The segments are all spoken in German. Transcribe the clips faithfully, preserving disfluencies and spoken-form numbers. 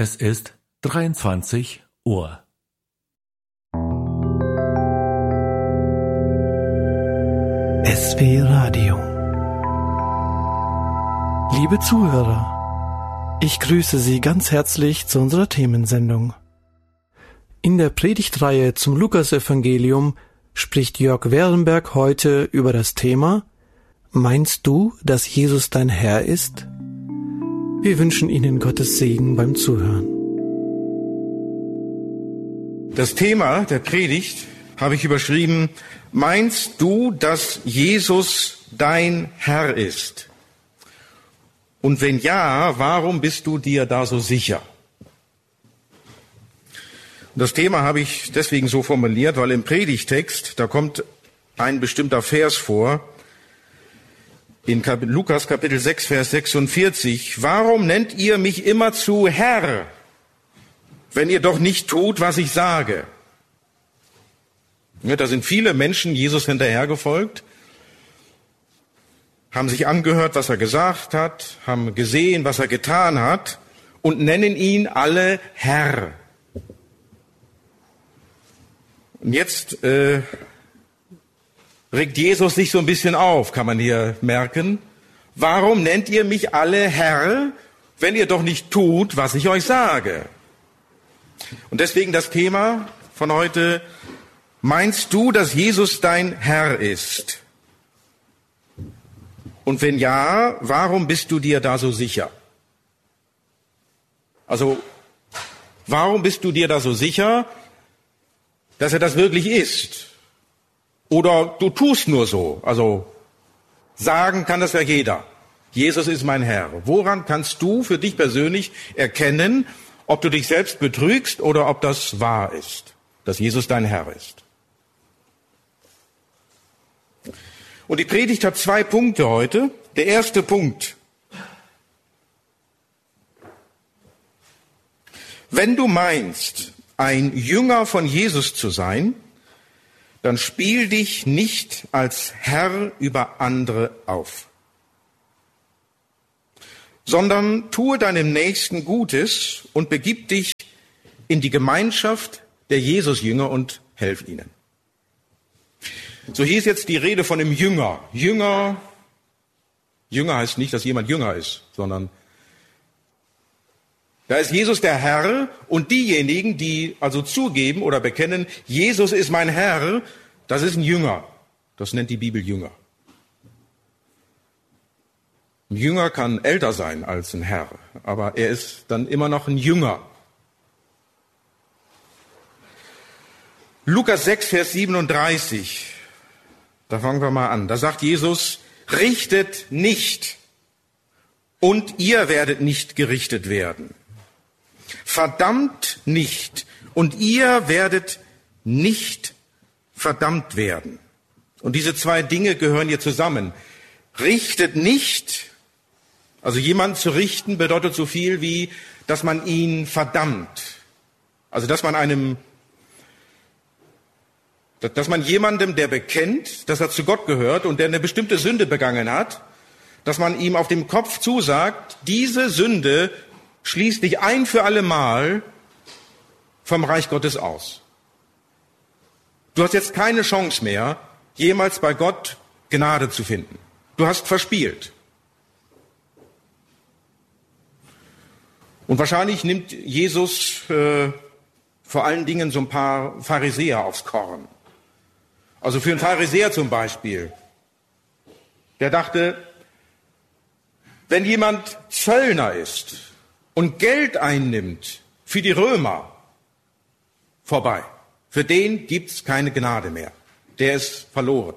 Es ist dreiundzwanzig Uhr. S W Radio. Liebe Zuhörer, ich grüße Sie ganz herzlich zu unserer Themensendung. In der Predigtreihe zum Lukasevangelium spricht Jörg Werenberg heute über das Thema: Meinst du, dass Jesus dein Herr ist? Wir wünschen Ihnen Gottes Segen beim Zuhören. Das Thema der Predigt habe ich überschrieben: Meinst du, dass Jesus dein Herr ist? Und wenn ja, warum bist du dir da so sicher? Das Thema habe ich deswegen so formuliert, weil im Predigtext, da kommt ein bestimmter Vers vor, in Lukas Kapitel sechs, Vers sechsundvierzig. Warum nennt ihr mich immerzu Herr, wenn ihr doch nicht tut, was ich sage? Ja, da sind viele Menschen Jesus hinterhergefolgt, haben sich angehört, was er gesagt hat, haben gesehen, was er getan hat und nennen ihn alle Herr. Und jetzt äh, regt Jesus sich so ein bisschen auf, kann man hier merken. Warum nennt ihr mich alle Herr, wenn ihr doch nicht tut, was ich euch sage? Und deswegen das Thema von heute: Meinst du, dass Jesus dein Herr ist? Und wenn ja, warum bist du dir da so sicher? Also, warum bist du dir da so sicher, dass er das wirklich ist? Oder du tust nur so. Also, sagen kann das ja jeder. Jesus ist mein Herr. Woran kannst du für dich persönlich erkennen, ob du dich selbst betrügst oder ob das wahr ist, dass Jesus dein Herr ist? Und die Predigt hat zwei Punkte heute. Der erste Punkt: Wenn du meinst, ein Jünger von Jesus zu sein, dann spiel dich nicht als Herr über andere auf, sondern tue deinem Nächsten Gutes und begib dich in die Gemeinschaft der Jesus-Jünger und helf ihnen. So hier ist jetzt die Rede von einem Jünger. Jünger, Jünger heißt nicht, dass jemand Jünger ist, sondern da ist Jesus der Herr, und diejenigen, die also zugeben oder bekennen, Jesus ist mein Herr, das ist ein Jünger. Das nennt die Bibel Jünger. Ein Jünger kann älter sein als ein Herr, aber er ist dann immer noch ein Jünger. Lukas sechs, Vers siebenunddreißig. Da fangen wir mal an. Da sagt Jesus: Richtet nicht, und ihr werdet nicht gerichtet werden. Verdammt nicht, und ihr werdet nicht verdammt werden. Und diese zwei Dinge gehören hier zusammen. Richtet nicht, also jemanden zu richten, bedeutet so viel wie, dass man ihn verdammt. Also dass man einem Dass man jemandem, der bekennt, dass er zu Gott gehört und der eine bestimmte Sünde begangen hat, dass man ihm auf dem Kopf zusagt, diese Sünde schließt dich ein für alle Mal vom Reich Gottes aus. Du hast jetzt keine Chance mehr, jemals bei Gott Gnade zu finden. Du hast verspielt. Und wahrscheinlich nimmt Jesus äh, vor allen Dingen so ein paar Pharisäer aufs Korn. Also für einen Pharisäer zum Beispiel, der dachte, wenn jemand Zöllner ist und Geld einnimmt für die Römer, vorbei. Für den gibt's keine Gnade mehr. Der ist verloren.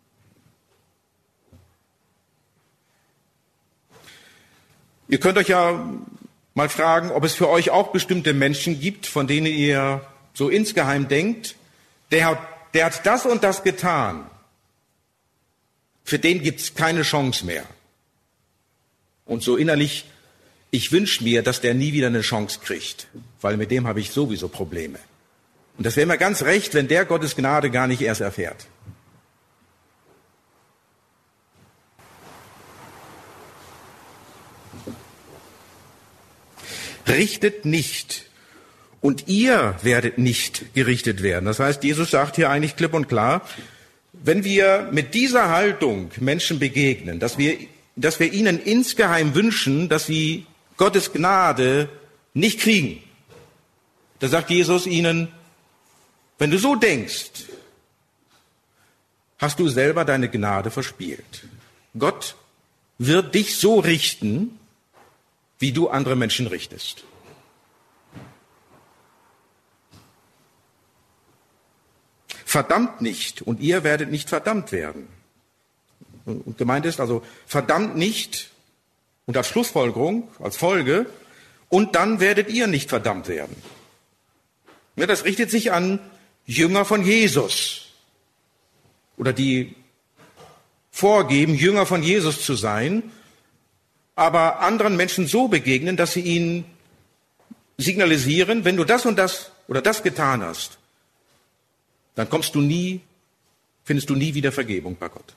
Ihr könnt euch ja mal fragen, ob es für euch auch bestimmte Menschen gibt, von denen ihr so insgeheim denkt, der hat Der hat das und das getan. Für den gibt's keine Chance mehr. Und so innerlich, ich wünsche mir, dass der nie wieder eine Chance kriegt, weil mit dem habe ich sowieso Probleme. Und das wäre mir ganz recht, wenn der Gottes Gnade gar nicht erst erfährt. richtet nicht und ihr werdet nicht gerichtet werden. Das heißt, Jesus sagt hier eigentlich klipp und klar, wenn wir mit dieser Haltung Menschen begegnen, dass wir, dass wir ihnen insgeheim wünschen, dass sie Gottes Gnade nicht kriegen, da sagt Jesus ihnen, wenn du so denkst, hast du selber deine Gnade verspielt. Gott wird dich so richten, wie du andere Menschen richtest. Verdammt nicht und ihr werdet nicht verdammt werden. Und gemeint ist also, verdammt nicht und als Schlussfolgerung, als Folge, und dann werdet ihr nicht verdammt werden. Ja, das richtet sich an Jünger von Jesus oder die vorgeben, Jünger von Jesus zu sein, aber anderen Menschen so begegnen, dass sie ihnen signalisieren, wenn du das und das oder das getan hast, dann kommst du nie, findest du nie wieder Vergebung bei Gott.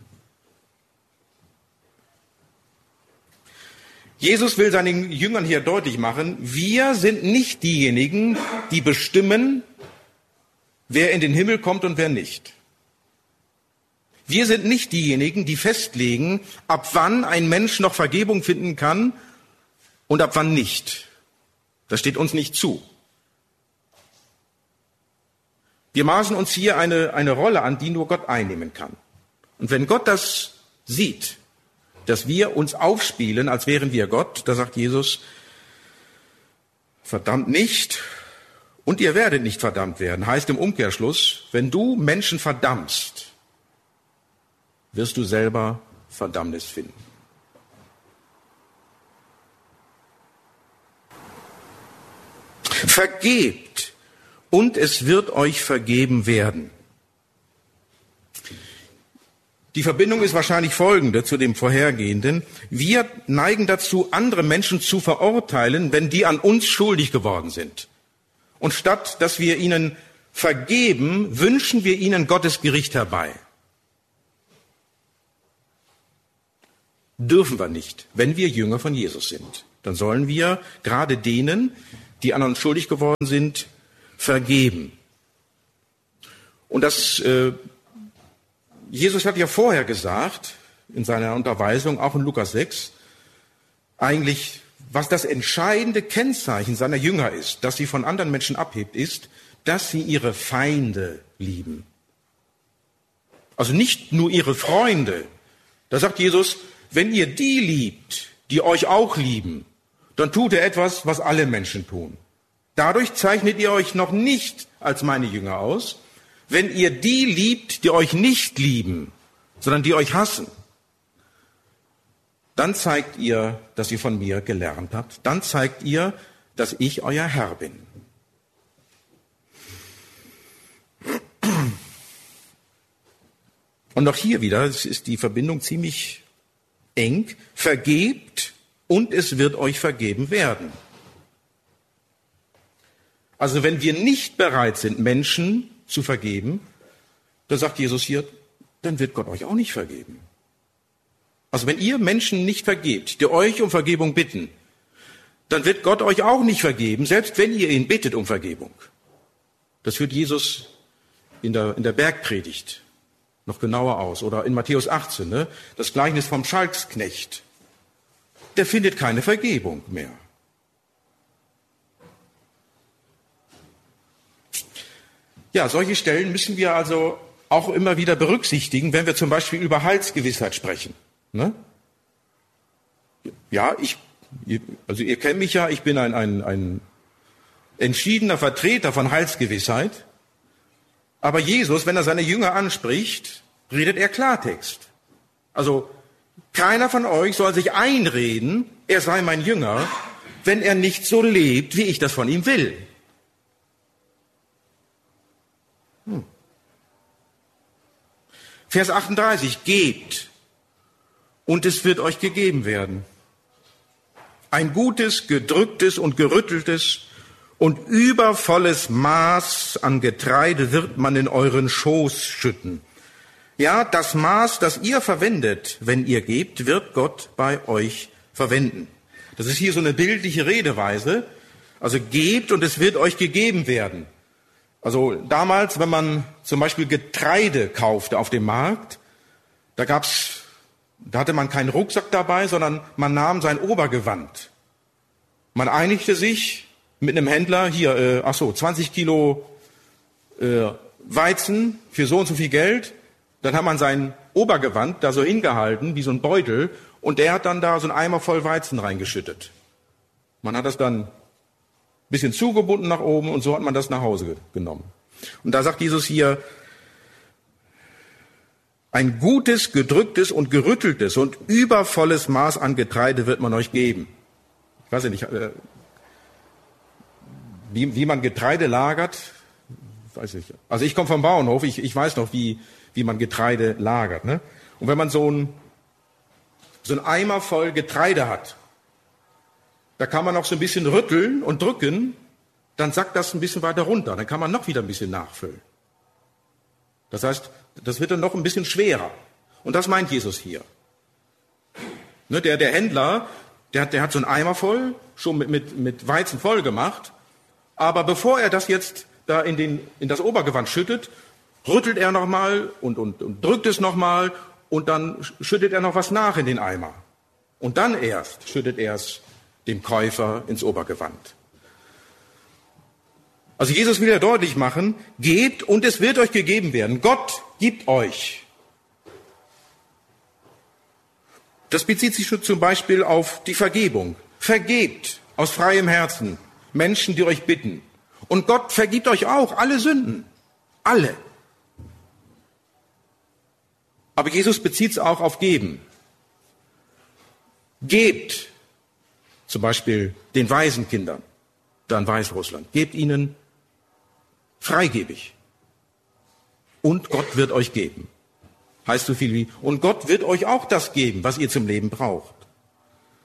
Jesus will seinen Jüngern hier deutlich machen, wir sind nicht diejenigen, die bestimmen, wer in den Himmel kommt und wer nicht. Wir sind nicht diejenigen, die festlegen, ab wann ein Mensch noch Vergebung finden kann und ab wann nicht. Das steht uns nicht zu. Wir maßen uns hier eine, eine Rolle an, die nur Gott einnehmen kann. Und wenn Gott das sieht, dass wir uns aufspielen, als wären wir Gott, da sagt Jesus, verdammt nicht und ihr werdet nicht verdammt werden. Heißt im Umkehrschluss, wenn du Menschen verdammst, wirst du selber Verdammnis finden. Vergebt und es wird euch vergeben werden. Die Verbindung ist wahrscheinlich folgende zu dem vorhergehenden. Wir neigen dazu, andere Menschen zu verurteilen, wenn die an uns schuldig geworden sind. Und statt dass wir ihnen vergeben, wünschen wir ihnen Gottes Gericht herbei. Dürfen wir nicht, wenn wir Jünger von Jesus sind. Dann sollen wir gerade denen, die an uns schuldig geworden sind, vergeben. Und das, äh, Jesus hat ja vorher gesagt, in seiner Unterweisung, auch in Lukas sechs, eigentlich, was das entscheidende Kennzeichen seiner Jünger ist, das sie von anderen Menschen abhebt, ist, dass sie ihre Feinde lieben. Also nicht nur ihre Freunde. Da sagt Jesus, wenn ihr die liebt, die euch auch lieben, dann tut ihr etwas, was alle Menschen tun. Dadurch zeichnet ihr euch noch nicht als meine Jünger aus, wenn ihr die liebt, die euch nicht lieben, sondern die euch hassen. Dann zeigt ihr, dass ihr von mir gelernt habt. Dann zeigt ihr, dass ich euer Herr bin. Und auch hier wieder ist die Verbindung ziemlich eng. Vergebt und es wird euch vergeben werden. Also wenn wir nicht bereit sind, Menschen zu vergeben, da sagt Jesus hier, dann wird Gott euch auch nicht vergeben. Also wenn ihr Menschen nicht vergebt, die euch um Vergebung bitten, dann wird Gott euch auch nicht vergeben, selbst wenn ihr ihn bittet um Vergebung. Das führt Jesus in der, in der Bergpredigt noch genauer aus. Oder in Matthäus achtzehn, ne? Das Gleichnis vom Schalksknecht. Der findet keine Vergebung mehr. Ja, solche Stellen müssen wir also auch immer wieder berücksichtigen, wenn wir zum Beispiel über Heilsgewissheit sprechen. Ne? Ja, ich, also ihr kennt mich ja, ich bin ein, ein, ein entschiedener Vertreter von Heilsgewissheit. Aber Jesus, wenn er seine Jünger anspricht, redet er Klartext. Also keiner von euch soll sich einreden, er sei mein Jünger, wenn er nicht so lebt, wie ich das von ihm will. Hm. Vers achtunddreißig, gebt und es wird euch gegeben werden. Ein gutes, gedrücktes und gerütteltes und übervolles Maß an Getreide wird man in euren Schoß schütten. Ja, das Maß, das ihr verwendet, wenn ihr gebt, wird Gott bei euch verwenden. Das ist hier so eine bildliche Redeweise. Also gebt und es wird euch gegeben werden. Also damals, wenn man zum Beispiel Getreide kaufte auf dem Markt, da gab's, da hatte man keinen Rucksack dabei, sondern man nahm sein Obergewand. Man einigte sich mit einem Händler, hier, äh, ach so, zwanzig Kilo äh, Weizen für so und so viel Geld. Dann hat man sein Obergewand da so hingehalten, wie so ein Beutel, und der hat dann da so einen Eimer voll Weizen reingeschüttet. Man hat das dann ein bisschen zugebunden nach oben und so hat man das nach Hause genommen. Und da sagt Jesus hier, ein gutes, gedrücktes und gerütteltes und übervolles Maß an Getreide wird man euch geben. Ich weiß ja nicht, äh, wie, wie man Getreide lagert, weiß ich. Also ich komme vom Bauernhof, ich, ich weiß noch, wie, wie man Getreide lagert. Ne? Und wenn man so ein, so ein Eimer voll Getreide hat, da kann man noch so ein bisschen rütteln und drücken, dann sackt das ein bisschen weiter runter. Dann kann man noch wieder ein bisschen nachfüllen. Das heißt, das wird dann noch ein bisschen schwerer. Und das meint Jesus hier. Ne, der, der Händler, der hat, der hat so einen Eimer voll, schon mit, mit, mit Weizen voll gemacht. Aber bevor er das jetzt da in, den, in das Obergewand schüttet, rüttelt er nochmal und, und, und drückt es nochmal und dann schüttet er noch was nach in den Eimer. Und dann erst schüttet er es dem Käufer ins Obergewand. Also Jesus will ja deutlich machen, gebt und es wird euch gegeben werden. Gott gibt euch. Das bezieht sich schon zum Beispiel auf die Vergebung. Vergebt aus freiem Herzen Menschen, die euch bitten. Und Gott vergibt euch auch alle Sünden. Alle. Aber Jesus bezieht es auch auf Geben. Gebt zum Beispiel den Waisenkindern da in Weißrussland. Gebt ihnen freigebig. Und Gott wird euch geben. Heißt so viel wie, und Gott wird euch auch das geben, was ihr zum Leben braucht.